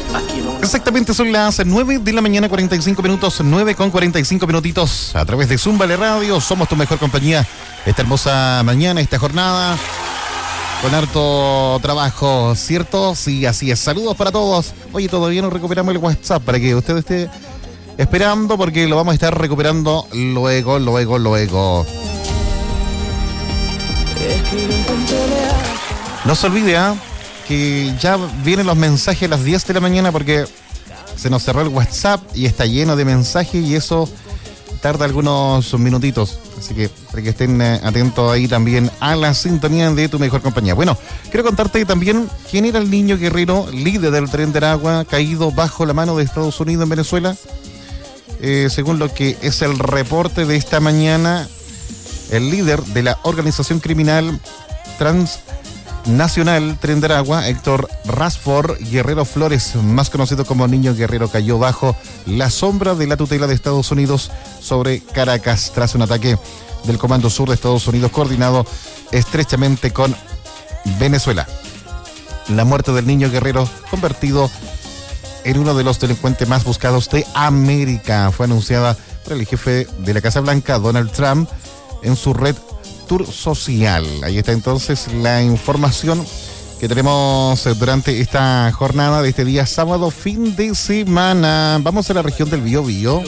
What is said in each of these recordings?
Exactamente, son las 9 de la mañana, 45 minutos, 9 con 45 minutitos. A través de Zúmbale Radio, somos tu mejor compañía. Esta hermosa mañana, esta jornada, con harto trabajo, ¿cierto? Sí, así es. Saludos para todos. Oye, todavía no recuperamos el WhatsApp para que usted esté esperando, porque lo vamos a estar recuperando luego. No se olvide, que ya vienen los mensajes a las 10 de la mañana, porque se nos cerró el WhatsApp y está lleno de mensajes y eso tarda algunos minutitos. Así que para que estén atentos ahí también a la sintonía de tu mejor compañía. Bueno, quiero contarte también quién era el niño guerrero líder del Tren de Aragua caído bajo la mano de Estados Unidos en Venezuela. Según lo que es el reporte de esta mañana, el líder de la organización criminal transnacional Tren de Aragua, Héctor Rasford Guerrero Flores, más conocido como Niño Guerrero, cayó bajo la sombra de la tutela de Estados Unidos sobre Caracas tras un ataque del Comando Sur de Estados Unidos coordinado estrechamente con Venezuela. La muerte del niño guerrero, convertido en uno de los delincuentes más buscados de América, fue anunciada por el jefe de la Casa Blanca, Donald Trump, en su red Tour Social. Ahí está entonces la información que tenemos durante esta jornada de este día sábado, fin de semana. Vamos a la región del Biobío.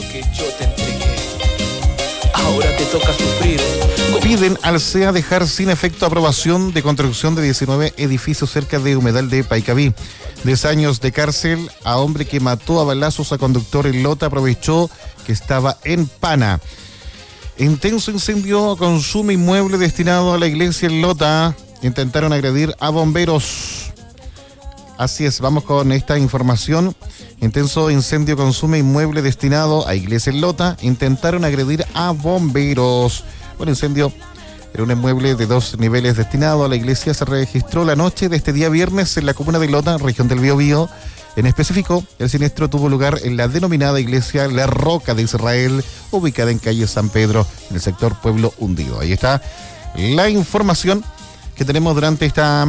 Ahora te toca sufrir. Piden al CEA dejar sin efecto aprobación de construcción de 19 edificios cerca de Humedal de Paicaví. 10 años de cárcel a hombre que mató a balazos a conductor en Lota, aprovechó que estaba en Pana. Intenso incendio consume inmueble destinado a la iglesia en Lota. Intentaron agredir a bomberos. Así es, vamos con esta información. Intenso incendio consume inmueble destinado a iglesia en Lota. Intentaron agredir a bomberos. Bueno, incendio en un inmueble de 2 niveles destinado a la iglesia se registró la noche de este día viernes en la comuna de Lota, región del Biobío. En específico, el siniestro tuvo lugar en la denominada iglesia La Roca de Israel, ubicada en calle San Pedro, en el sector Pueblo Hundido. Ahí está la información que tenemos durante esta